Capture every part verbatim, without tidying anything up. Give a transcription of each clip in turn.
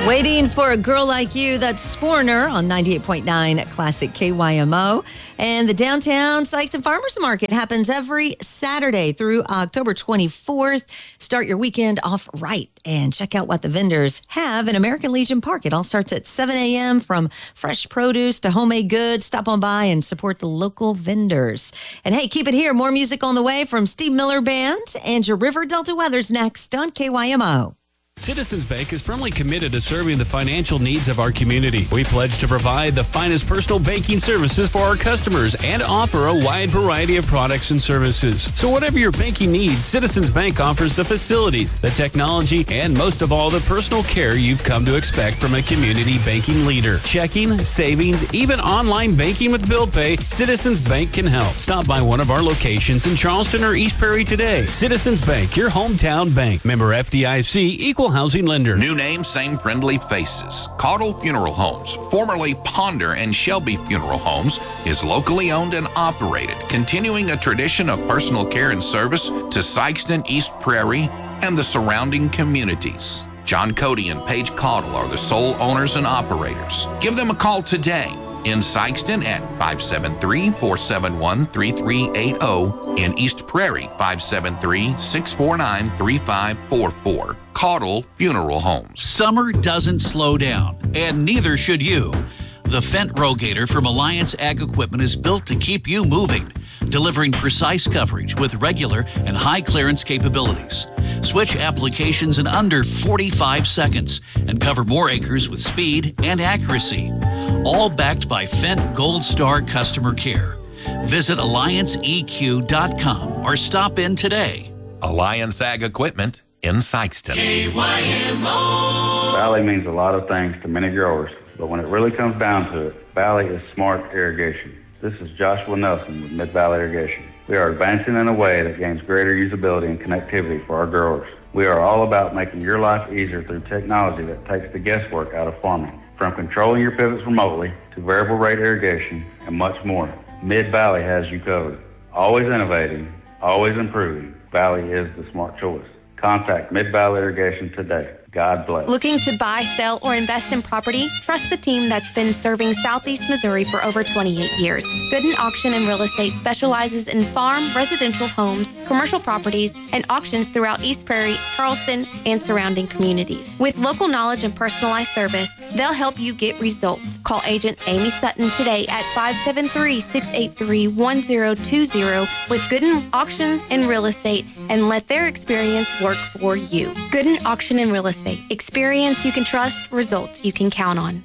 Waiting for a Girl Like You, that's Sporner on ninety-eight point nine Classic K Y M O. And the Downtown Sikeston Farmers Market happens every Saturday through October twenty-fourth. Start your weekend off right and check out what the vendors have in American Legion Park. It all starts at seven a.m. from fresh produce to homemade goods. Stop on by and support the local vendors. And hey, keep it here. More music on the way from Steve Miller Band and your River Delta Weather's next on K Y M O. Citizens Bank is firmly committed to serving the financial needs of our community. We pledge to provide the finest personal banking services for our customers and offer a wide variety of products and services. So whatever your banking needs, Citizens Bank offers the facilities, the technology, and most of all, the personal care you've come to expect from a community banking leader. Checking, savings, even online banking with bill pay, Citizens Bank can help. Stop by one of our locations in Charleston or East Prairie today. Citizens Bank, your hometown bank. Member F D I C, equal housing lender. New name, same friendly faces. Caudle Funeral Homes, formerly Ponder and Shelby Funeral Homes, is locally owned and operated, continuing a tradition of personal care and service to Sikeston, East Prairie, and the surrounding communities. John Cody and Paige Caudle are the sole owners and operators. Give them a call today in Sikeston at five seven three, four seven one, three three eight zero, in East Prairie five seven three, six four nine, three five four four. Caudle Funeral Homes. Summer doesn't slow down, and neither should you. The Fendt Rogator from Alliance Ag Equipment is built to keep you moving, delivering precise coverage with regular and high clearance capabilities. Switch applications in under forty-five seconds and cover more acres with speed and accuracy. All backed by Fendt Gold Star customer care. Visit alliance e q dot com or stop in today. Alliance Ag Equipment in Sikeston. K Y M O. Valley means a lot of things to many growers, but when it really comes down to it, Valley is smart irrigation. This is Joshua Nelson with Mid-Valley Irrigation. We are advancing in a way that gains greater usability and connectivity for our growers. We are all about making your life easier through technology that takes the guesswork out of farming. From controlling your pivots remotely to variable rate irrigation and much more, Mid-Valley has you covered. Always innovating, always improving, Valley is the smart choice. Contact Mid-Valley Irrigation today. God bless. Looking to buy, sell, or invest in property? Trust the team that's been serving Southeast Missouri for over twenty-eight years. Gooden Auction and Real Estate specializes in farm, residential homes, commercial properties, and auctions throughout East Prairie, Charleston, and surrounding communities. With local knowledge and personalized service, they'll help you get results. Call agent Amy Sutton today at five seven three, six eight three, one zero two zero with Gooden Auction and Real Estate and let their experience work for you. Gooden Auction and Real Estate. Experience you can trust, results you can count on.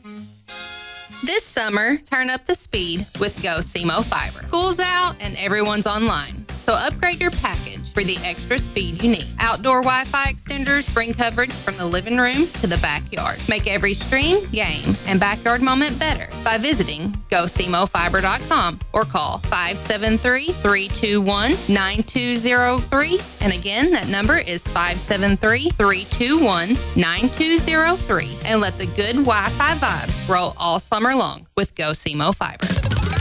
This summer, turn up the speed with GoSimo Fiber. School's out and everyone's online, so upgrade your package for the extra speed you need. Outdoor Wi-Fi extenders bring coverage from the living room to the backyard. Make every stream, game, and backyard moment better by visiting go simo fiber dot com or call five seven three, three two one, nine two zero three. And again, that number is five seven three, three two one, nine two zero three. And let the good Wi-Fi vibes roll all summer long with GoSimo Fiber.